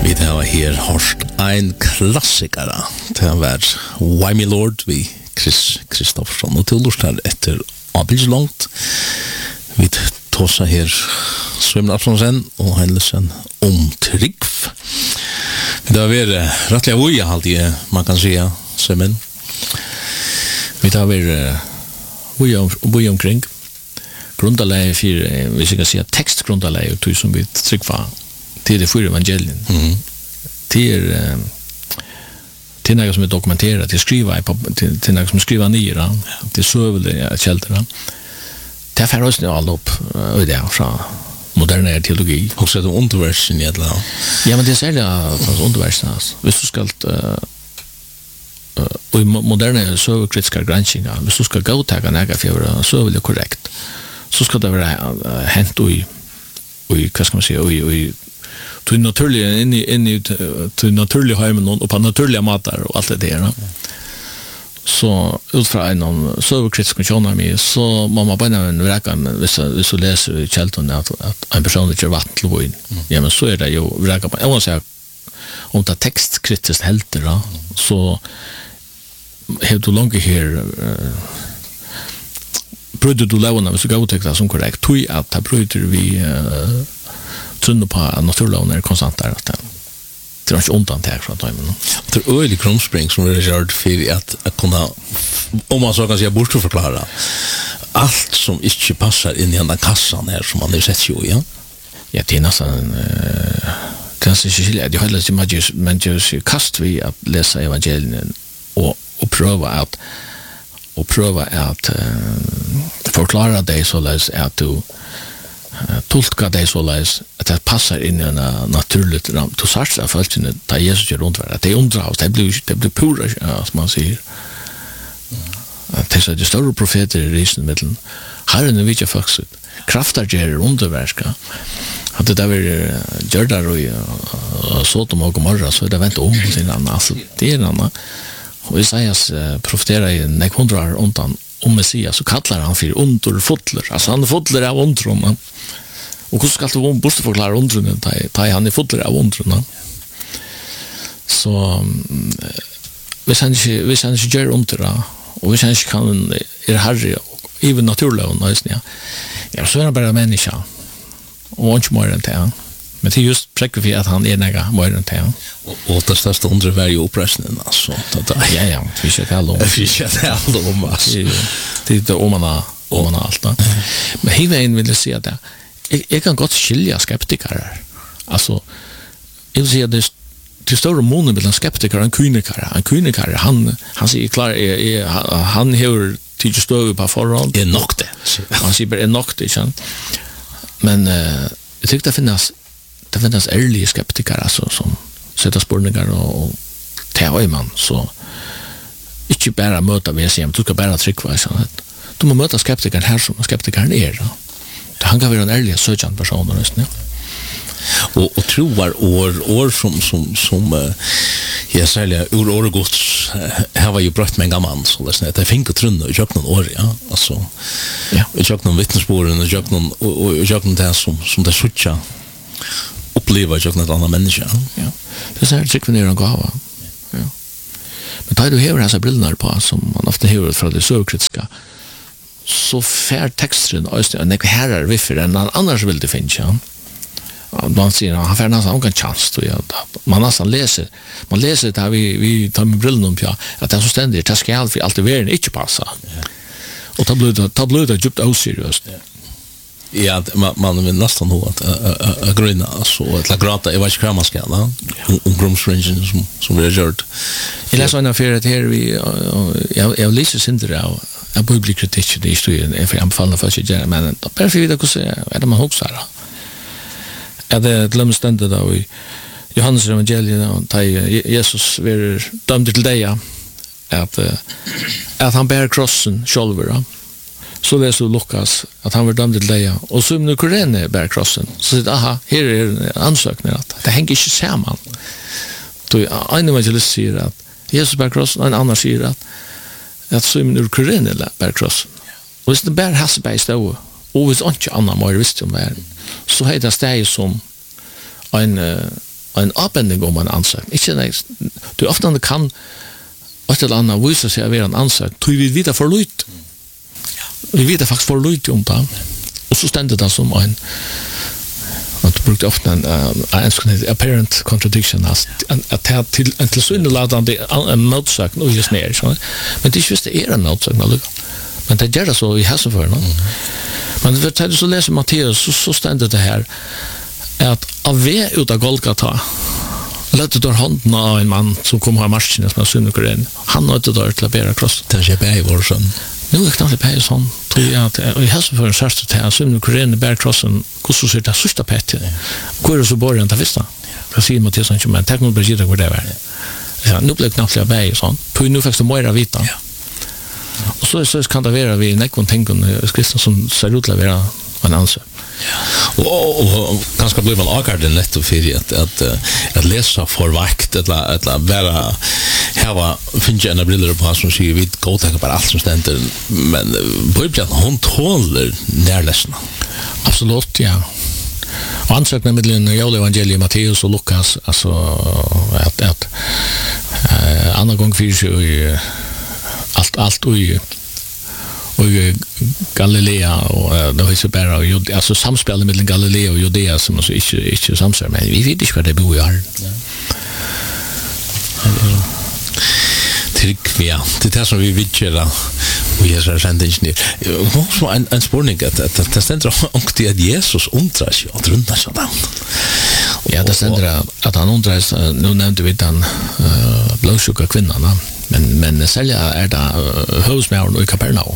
Vi har her hørt en klassiker. Det var Why Me Lord vi Chris Kristoffersson og til lort her etter Abels Langt. Vi tåsa her Svømmen Absalonsen og Heinlesen om Tryggv. Det har vært rettelig voja alltid, man kan säga, Svømmen. Vi har vært voja omkring. Grundaleie for, hvis jeg kan si, tekstgrundaleie og tog som vi Tryggva till det för evangelien. Till något som är dokumenterat, till skriva till något som skriva ner, till sövliga källor. Det är oss nu all upp och det från modern teologi. Och så det underversen egentligen. Ja, men det är särskilt från underversen. Hvis du ska och i moderna sövkritiska granskningar, hvis du ska gå till några för sövliga korrekt, så ska det vara hänt och vad ska man säga, och till naturliga in i till naturliga hemmen och på naturliga matar och allt det där. Så utfrån en serverkritisk kondition så man bara en vecka men så läser i Chelton att en person inte vatten till vin. Ja men så är det ju vecka på. Jag måste säga om det textkritiskt helt då så har du långt här bröder du lämna så gå till det som korrekt. Tui att ta bröder vi tunna på naturlagen konstant där att det är inte undantag från det. Det är öjlig krumspring som är gjort för att kunna, om man så kan säga, bortförklara allt som inte passar in i den där kassan här som man har sett ju, ja? Ja, det är nästan det är helt man just kast vi att läsa evangelien och pröva att förklara det så läs att du tolka det så läs att det passar in i en naturligt ram. Du sarsa följande där Jesus gör runt världen. Det undrar det blir pura som man säger. Det är det stora profeter i rismedlen. Herren vet jag faktiskt. Kraftar ger underverka. Att det där gör där och Sodom och Gomorra så det väntar om sin annan. Alltså det är en annan. Och Isaias profeterar i 100 år undan om Messias så kallar han för underfotler. Alltså han är fotler av undrum. Och hur ska du måste förklara undrunen där han är fotler av undrum. Så hvis han inte gör undra och hvis han inte kan herre och även naturliga ja så är han bara människa. Och inte mer än det. Men det är just präckligt för att han är näga mer än det. Och det största undret var ju operationen alltså. Ja, vi ska tala om. Vi ska tala om alltså. Det är det om man allt. Men hiven vill säga det. Jag kan gott skilja skeptiker. Alltså jag vill säga det till stora mån mellan skeptiker och kyniker. En kyniker han säger klar han har till stå på förhand. Är nog det. Han säger bara är nog det, inte? Men jag tycker det finns ärliga skeptiker alltså som sätter spårningar och tar man så inte bara möta VCM, du ska bara trycka så att du måste möta skeptiker här som skeptikern är då. Han kan vara en ärlig sökande person just nu. Och troar år som jag säger år Guds här var ju brött med en gammal så det är fink och trunna och jag någon år ja alltså ja jag någon vittnesbörden och jag någon det som det sucha uppleva jag något annan människa ja det är så tycker ni en gåva ja men tar du här så brillnar på som man ofta hör från det sökritiska så fär texten och det här är vi för en annars vill det finns ja man säger han får nästan en chans då ja man nästan man läser det här vi tar med brillen på att det så ständigt det ska alltid vara inte passa och tabloid är djupt oseriöst ja man vill nästan ha att gröna så att grata i vad man ska grumsringen som vi har gjort jag läser en affär att här vi jag läser sin där jag blir kritisk det är för jag faller för sig men bara för det så är det man också är det glömständigt då i Johannes evangeliet och Jesus blir dömd till dig att han bär krossen själv så läser Lukas att han var dömd till dig och så nu Korene bär krossen så säger aha här är en ansökning att det hänger inte samman då en evangelist säger att Jesus bär krossen och en annan säger att så nu Korene bär krossen och hvis det bär hasberg stå och hvis inte annan mer visst om det så är det steg som en en avbending om en ansøkning. Ikke du ofte kan et eller annet vise seg å være en ansøkning, tror vi vet for lyd. Vi vet faktisk for lyd om det. Og så stender det som en du brukte ofte en apparent contradiction at til syndeladende en motsøkning og just mer. Men det er ikke hvis det en motsøkning. Men det gjør det så i hesseføren. Men når du så leser Matteus, så stender det her at av ved ut av Golgata løtte der hånden av en mann som kom av marsjen som er syndiker inn. Han løtte der til å bære kross. Det er ikke bare i vår sånn. Nu är knappt på sån tror jag att i hälsofören särskilt till att synda kurren bär krossen hur så ser det sista pettet. Går så början att vissta. Jag ser Mattias som men teknologi det går det var. Ja, nu blir knappt jag bär sån. Tog nu faktiskt mer vita. Och så kan det vara vi nekon tänken kristna som ser ut att vara en ansvar. Och ganska blir man agarden lätt och för att läsa för vakt eller bara hava finna en briller på som säger vi går tänka på allt som ständer men Bibeln hon tåler närläsna. Absolut, ja. Och ansökningen mellan evangeliet Matteus och Lukas alltså att andra gång finns ju allt och Galilea och det är så bara och alltså samspelet mellan Galilea och Judea som alltså inte samspelar men vi vet inte vad det bor i här. Ja, det är som vi vill göra och jag säger sen inte så en spårning att det ständer också att Jesus undrar sig att runda sådant. Ja, det ständer att han undrar sig, nu nämnde vi den blåsjuka kvinnan men sälja är det husmären i Kapernaum.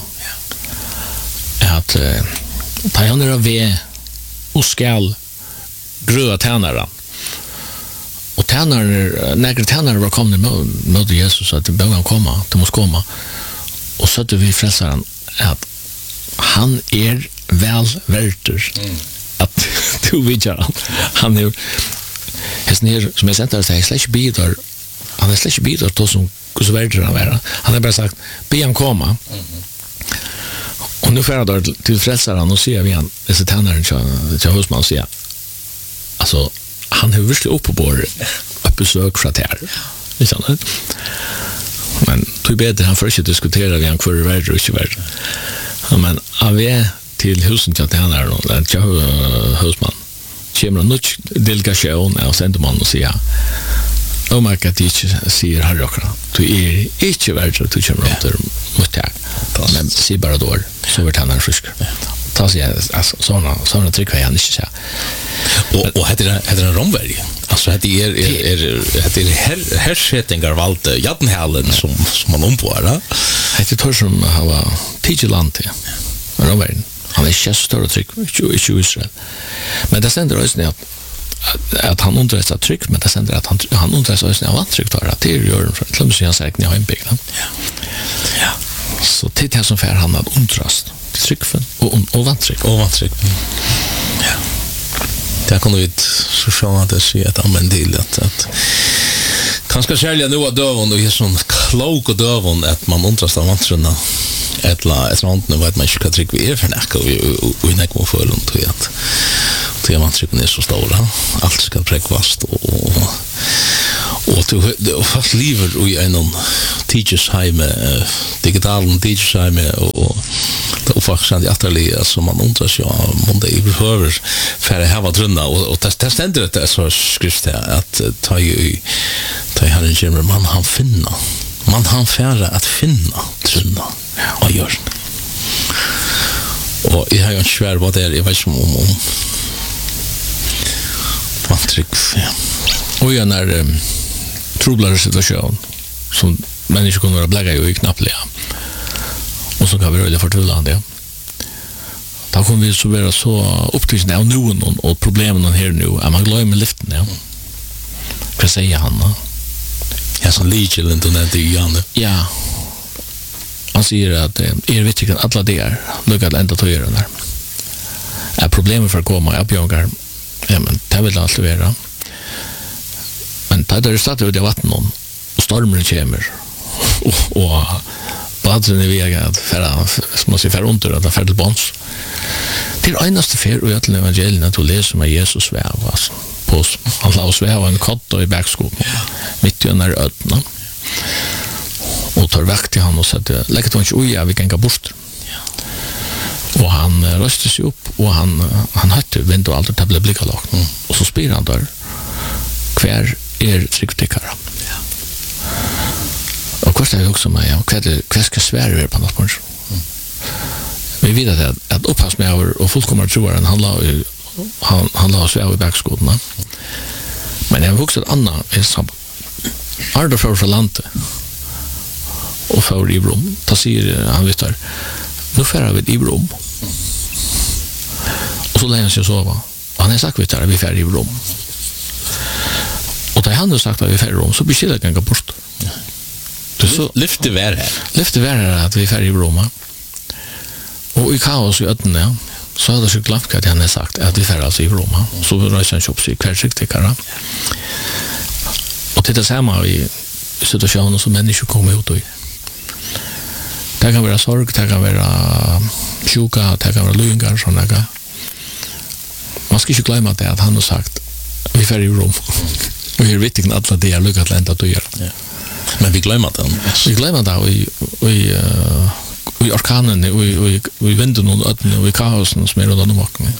Att ta han är ve och skall gröa tjänare. Och när tjänare var kommande mot Jesus att det behöver komma, det måste komma. Och så att vi frälsaren att han är väl värter att du vidjar han är som jag sent att säga slash bidar han är slash bidar då som så värter han vara. Han har bara sagt be han komma. Och nu får jag till frälsaren och ser vi han dessa tjänaren till husman säger alltså han har verkligen uppe på ett besök från här. Liksom. Men tog bättre han först diskutera vi han kvar värld och inte värld. Men av vi till husen till han här och den husman. Kommer en nytt delegation och sänder man och säger om man kan inte säger här också. Du är inte värld så du kommer åter mot jag. Men se bara då så vart han är frisk. Ta sig alltså såna tryck jag inte säga. Och heter en romberg. Alltså det är hersättingar valt Jaddenhallen som man ombor. Det tar som har tidsland till romberg. Han är kästor och tryck i Israel. Men det sänder också att han undrar sig tryck men det sänder att han undrar sig också vad tryck tar det gör från Klumsian säkert ni har en byggnad. Ja. Så det som för han att undrast tryckfen och vantryck. Ja. Det kan vi så sjön att det ser att använda till att kanske sälja nu av dövon och är sån klok och dövon att man undrast av vantrarna ett sånt nu vet man inte vad tryck vi är för näka och i näka för runt och att det vantrycken är så stora allt ska präkvast och fast lever i en teachersheim digitalen teachersheim och faktiskt att atelier som man undrar sig om det behöver för att ha drunna och det ständer det så skrivs det att ta här en gemmer man han finna man han färre att finna drunna och gör och jag har ju en svär vad det är jag vet inte om vantryck och jag när trublare situation som människor kommer att blägga ju knappliga och så kan vi röja förtvillande då kommer vi så vara så upptagna av nu och problemen här nu är man glömmer liften ja vad säger han ja som legend och det igen ja han säger att vet inte alla det är nog att ända ta göra där är problemet för att komma upp jag ja men det vill alltid vara men det är startar det vatten och stormen kommer och badren är vägad för som man ser för under att färd till bons till enaste fer och egentligen evangelierna att läsa med Jesus väg alltså på han la oss väva en kott i backskopen mitt i den där ödna och tar väck till han och säger lägger det inte oja vi kan gå bort och han röste sig upp och han hade vänt och allt det blev blicka lag och så spyr han där kvar trycktekare och kvar jag också med kvar ska svära på något punkt vi vet att upppass med och fullkomar tror han la oss i backskoten men jag har också ett annat Arda för landet och för i Rom ta säger han vet där nu färar vi i Rom och så lägger han sig sova han har sagt vet där vi färar i Rom och där han har sagt att vi färar i Rom så blir det ganga bort så lyfte värre att vi färar i Rom och i kaos i ödnen så hade jag glömt att han har sagt att vi färar alltså i Rom så röjser han köp sig kvällsriktikare och det samma i situationen som människor kommer ut i. Det kan vara sorg, det kan vara sjuka, det kan vara löjningar sådana. Man ska inte glömma det att han har sagt vi färger i Rom. Och vi vet inte alla det är lyckat lända att göra. Ja. Men vi glömmer det. Vi glömmer det i orkanen, i vinden och ödnen och i kaosen som är runt omkring.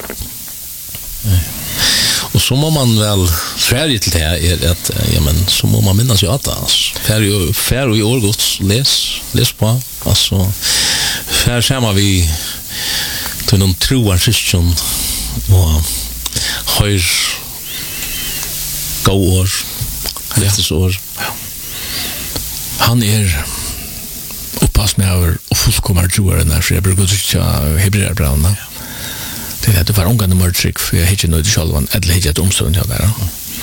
Och så må man väl färdig till det här är att så må man minnas ju att färg i årgods läs på alltså färg samma vi till någon troar system och höjr gå år år han är uppass med över och fullkomar troar när så jag brukar tycka hebreerbränna det var ungande mörtrick för jag hittar nog själva eller hittar ett omstånd jag där.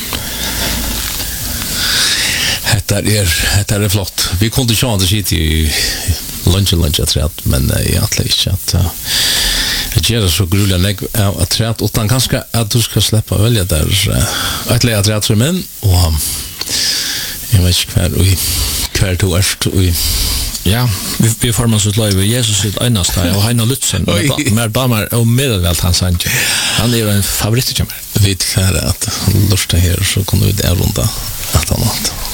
Det är flott. Vi kunde inte det sitta i lunch jag tror men egentligen inte att det gör så grulliga att tror utan kanske att du ska släppa välja där ett läge att för män och jag vet inte kvar to est och ja, vi formar så live Jesus sitt einaste och han har lutsen med damer och medelvält han är en favorit till mig. Vet kvar att lusta här så kommer vi där runda att annat.